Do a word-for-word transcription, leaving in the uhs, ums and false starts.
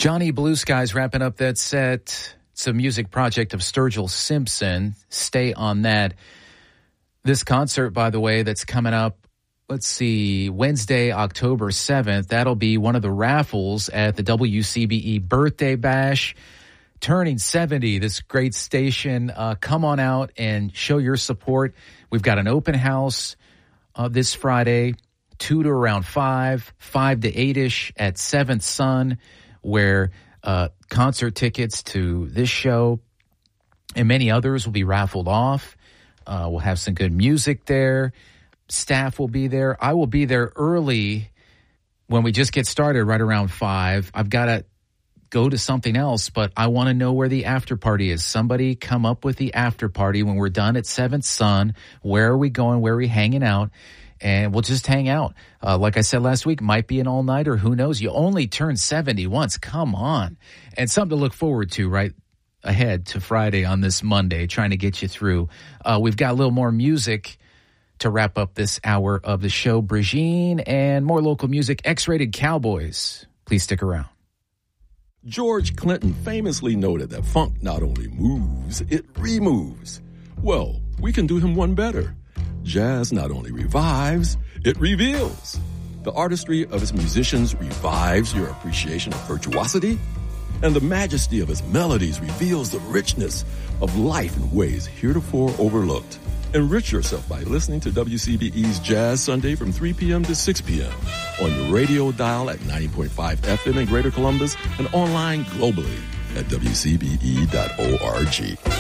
Johnny Blue Skies wrapping up that set. It's a music project of Sturgill Simpson. Stay on that. This concert, by the way, that's coming up, let's see, Wednesday, October seventh. That'll be one of the raffles at the W C B E Birthday Bash. Turning seventy, this great station. Uh, come on out and show your support. We've got an open house uh, this Friday, two to around five, five to eight-ish at Seventh Sun, where uh, concert tickets to this show and many others will be raffled off. Uh, we'll have some good music there. Staff will be there. I will be there early when we just get started, right around five. I've got to go to something else, but I want to know where the after party is. Somebody come up with the after party when we're done at Seventh Sun. Where are we going? Where are we hanging out? And we'll just hang out. Uh, like I said last week, might be an all-nighter. Who knows? You only turn seventy once. Come on. And something to look forward to right ahead to Friday on this Monday, trying to get you through. Uh, we've got a little more music to wrap up this hour of the show. Brigitte and more local music. X-Rated Cowboys. Please stick around. George Clinton famously noted that funk not only moves, it removes. Well, we can do him one better. Jazz not only revives, it reveals. The artistry of its musicians revives your appreciation of virtuosity, and the majesty of its melodies reveals the richness of life in ways heretofore overlooked. Enrich yourself by listening to W C B E's Jazz Sunday from three p.m. to six p.m. on your radio dial at ninety point five F M in Greater Columbus and online globally at W C B E dot org.